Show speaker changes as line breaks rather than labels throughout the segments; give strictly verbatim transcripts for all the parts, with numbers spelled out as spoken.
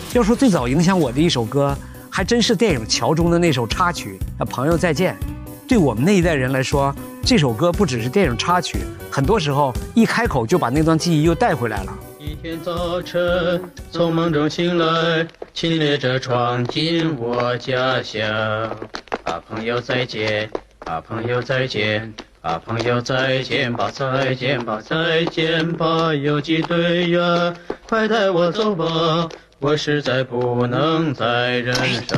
要说最早影响我的一首歌，还真是电影《桥》中的那首插曲《朋友再见》。对我们那一代人来说，这首歌不只是电影插曲，很多时候一开口就把那段记忆又带回来了。
一天早晨从梦中醒来，亲列着闯进我家乡。啊，朋友再见，啊，朋友再见。啊，朋友再见吧，再见吧，再见吧，有几对呀，快带我走吧，我实在不能再忍受。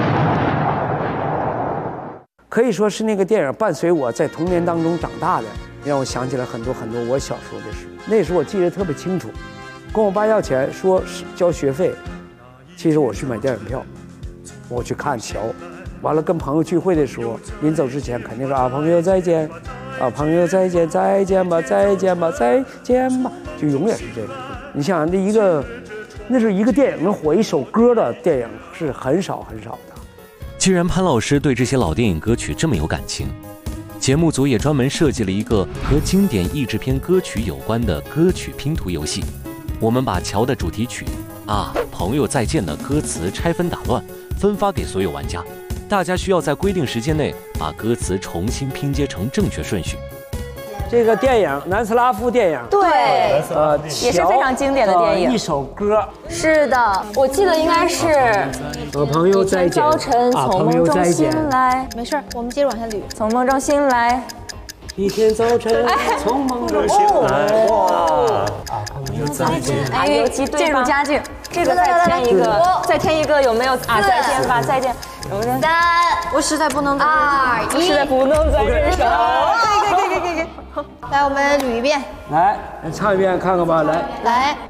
可以说是那个电影伴随我在童年当中长大的，让我想起了很多很多我小时候的事。那时候我记得特别清楚，跟我爸要钱说交学费，其实我去买电影票，我去看桥。完了，跟朋友聚会的时候，临走之前肯定说啊，朋友再见，啊，朋友再见，再见吧，再见吧，再见吧，就永远是这个。你想想，这一个，那是一个电影能火一首歌的电影是很少很少的。
既然潘老师对这些老电影歌曲这么有感情，节目组也专门设计了一个和经典译制片歌曲有关的歌曲拼图游戏。我们把《桥》的主题曲啊，朋友再见的歌词拆分打乱，分发给所有玩家。大家需要在规定时间内把歌词重新拼接成正确顺序。
这个电影南斯拉夫电影，
对，
呃，
也是非常经典的电影。
一首歌，
是的，我记得应该是。
和朋友再见。
早晨从梦中醒来，
没事，我们接着往下捋。
从梦中醒来。
一天早晨从梦中醒来，哇！啊，朋友再见。
哎，有几对进入佳境。这个再添一个，再添一个有没有啊？再见吧，再见。
三，我实在不能
二一，实在不能再忍受。
可以可以可以可以可以。来，我们捋一遍。
来，唱一遍看看吧，来
来。